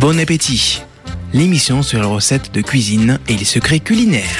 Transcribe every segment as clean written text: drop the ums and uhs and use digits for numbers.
Bon appétit, l'émission sur les recettes de cuisine et les secrets culinaires.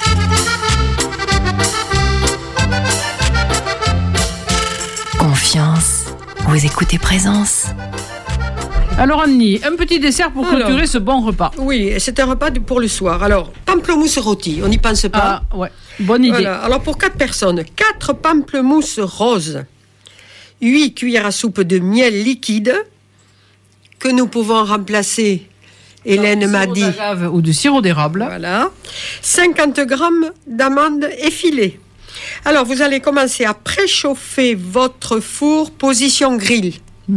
Confiance, vous écoutez Présence. Alors Annie, un petit dessert pour clôturer ce bon repas. Oui, c'est un repas pour le soir. Alors, pamplemousse rôti, on n'y pense pas. Ah ouais, bonne idée. Voilà. Alors pour 4 personnes, 4 pamplemousses roses, 8 cuillères à soupe de miel liquide, que nous pouvons remplacer, Hélène m'a dit, ou du sirop d'érable. voilà, 50 grammes d'amandes effilées. Alors vous allez commencer à préchauffer votre four position grill.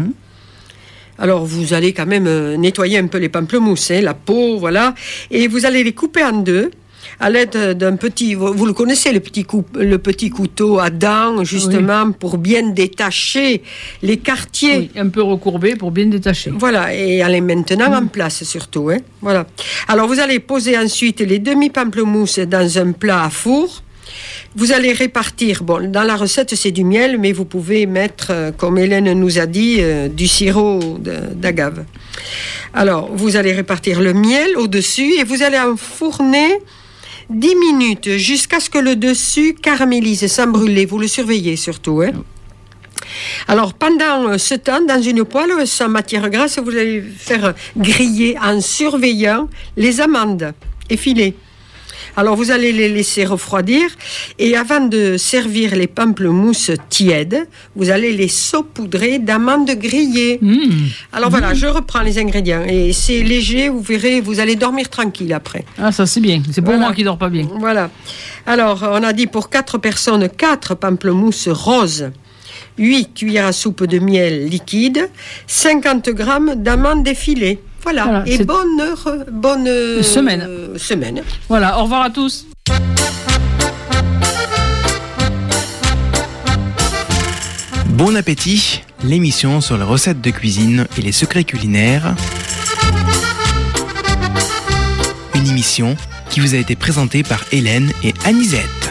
Alors, vous allez quand même nettoyer un peu les pamplemousses, la peau, voilà. Et vous allez les couper en deux à l'aide d'un petit... Vous le connaissez, le petit couteau à dents, justement, oui, pour bien détacher les quartiers. Oui, un peu recourbé pour bien détacher. Voilà, et elle est maintenant en place, surtout. Voilà. Alors, vous allez poser ensuite les demi-pamplemousses dans un plat à four. Vous allez répartir, bon, dans la recette c'est du miel, mais vous pouvez mettre, comme Hélène nous a dit, du sirop d'agave. Alors, vous allez répartir le miel au-dessus et vous allez enfourner 10 minutes jusqu'à ce que le dessus caramélise sans brûler. Vous le surveillez surtout. Alors, pendant ce temps, dans une poêle sans matière grasse, vous allez faire griller en surveillant les amandes effilées. Alors, vous allez les laisser refroidir et avant de servir les pamplemousses tièdes, vous allez les saupoudrer d'amandes grillées. Alors voilà, je reprends les ingrédients et c'est léger, vous verrez, vous allez dormir tranquille après. Ah, ça c'est bien, c'est pour moi qui ne dors pas bien. Voilà. Alors, on a dit pour 4 personnes, 4 pamplemousses roses, 8 cuillères à soupe de miel liquide, 50 grammes d'amandes effilées. Voilà. Et bonne semaine. Voilà, au revoir à tous. Bon appétit, l'émission sur les recettes de cuisine et les secrets culinaires. Une émission qui vous a été présentée par Hélène et Anisette.